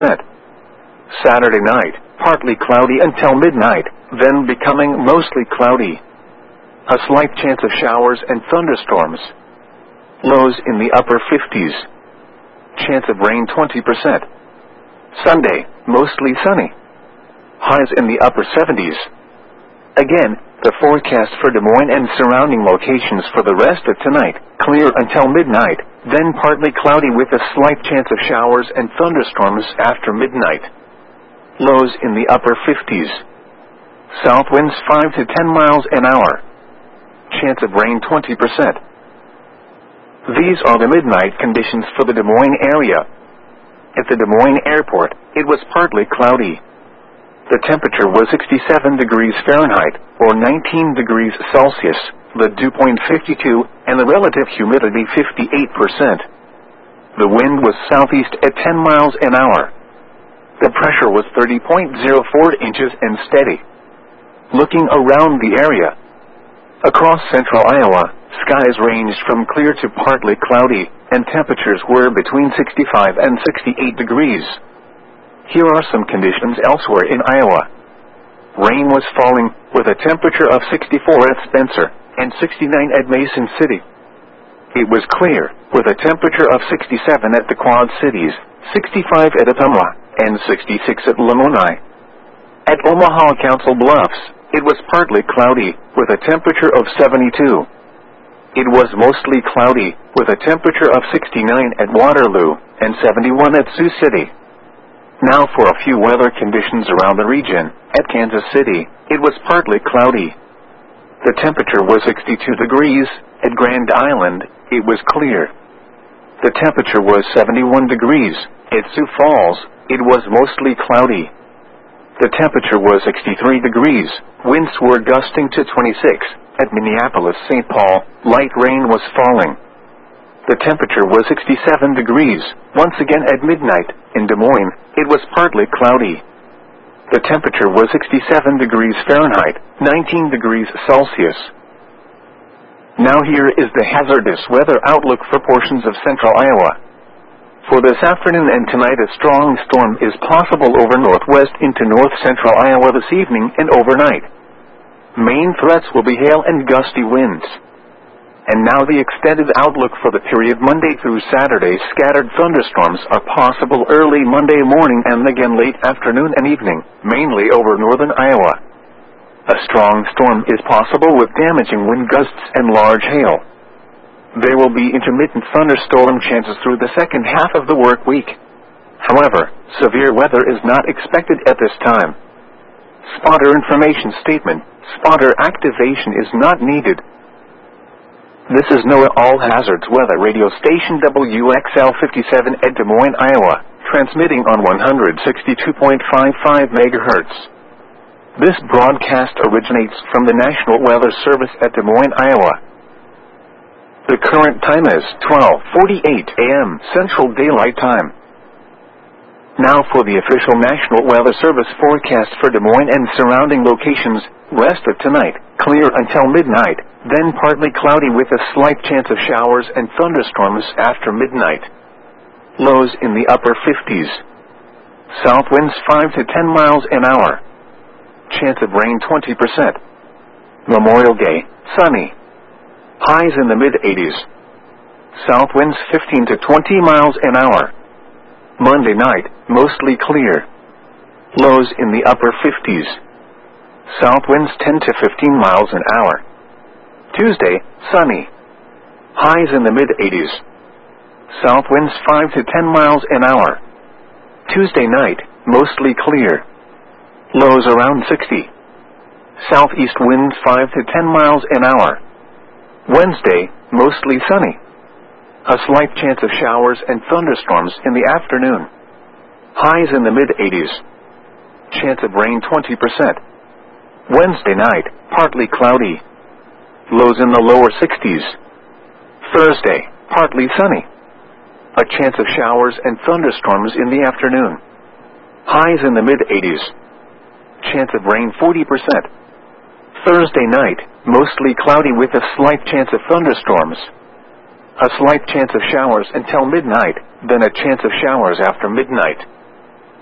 Saturday night, partly cloudy until midnight, then becoming mostly cloudy. A slight chance of showers and thunderstorms. Lows in the upper 50s. Chance of rain 20%. Sunday, mostly sunny. Highs in the upper 70s. Again, the forecast for Des Moines and surrounding locations for the rest of tonight, clear until midnight, then partly cloudy with a slight chance of showers and thunderstorms after midnight. Lows in the upper 50s. South winds 5 to 10 miles an hour. Chance of rain 20%. These are the midnight conditions for the Des Moines area. At the Des Moines airport, it was partly cloudy. The temperature was 67 degrees Fahrenheit, or 19 degrees Celsius, the dew point 52, and the relative humidity 58%. The wind was southeast at 10 miles an hour. The pressure was 30.04 inches and steady. Looking around the area. Across central Iowa, skies ranged from clear to partly cloudy, and temperatures were between 65 and 68 degrees. Here are some conditions elsewhere in Iowa. Rain was falling, with a temperature of 64 at Spencer, and 69 at Mason City. It was clear, with a temperature of 67 at the Quad Cities, 65 at Ottumwa, and 66 at Lamoni. At Omaha Council Bluffs, it was partly cloudy, with a temperature of 72. It was mostly cloudy, with a temperature of 69 at Waterloo, and 71 at Sioux City. Now for a few weather conditions around the region. At Kansas City, it was partly cloudy. The temperature was 62 degrees. At Grand Island, it was clear. The temperature was 71 degrees. At Sioux Falls, it was mostly cloudy. The temperature was 63 degrees. Winds were gusting to 26. At Minneapolis-St. Paul, light rain was falling. The temperature was 67 degrees. Once again at midnight, in Des Moines, it was partly cloudy. The temperature was 67 degrees Fahrenheit, 19 degrees Celsius. Now here is the hazardous weather outlook for portions of central Iowa. For this afternoon and tonight, a strong storm is possible over northwest into north-central Iowa this evening and overnight. Main threats will be hail and gusty winds. And now the extended outlook for the period Monday through Saturday. Scattered thunderstorms are possible early Monday morning and again late afternoon and evening, mainly over northern Iowa. A strong storm is possible with damaging wind gusts and large hail. There will be intermittent thunderstorm chances through the second half of the work week. However, severe weather is not expected at this time. Spotter information statement. Spotter activation is not needed. This is NOAA All Hazards Weather Radio Station WXL 57 at Des Moines, Iowa, transmitting on 162.55 MHz. This broadcast originates from the National Weather Service at Des Moines, Iowa. The current time is 12:48 a.m. Central Daylight Time. Now for the official National Weather Service forecast for Des Moines and surrounding locations. Rest of tonight, clear until midnight, then partly cloudy with a slight chance of showers and thunderstorms after midnight. Lows in the upper 50s. South winds 5 to 10 miles an hour. Chance of rain 20%. Memorial Day, sunny. Highs in the mid-80s. South winds 15 to 20 miles an hour. Monday night, mostly clear. Lows in the upper 50s. South winds 10 to 15 miles an hour. Tuesday, sunny. Highs in the mid-80s. South winds 5 to 10 miles an hour. Tuesday night, mostly clear. Lows around 60. Southeast winds 5 to 10 miles an hour. Wednesday, mostly sunny. A slight chance of showers and thunderstorms in the afternoon. Highs in the mid-80s. Chance of rain 20%. Wednesday night, partly cloudy. Lows in the lower 60s. Thursday, partly sunny. A chance of showers and thunderstorms in the afternoon. Highs in the mid-80s. Chance of rain 40%. Thursday night, mostly cloudy with a slight chance of thunderstorms. A slight chance of showers until midnight, then a chance of showers after midnight.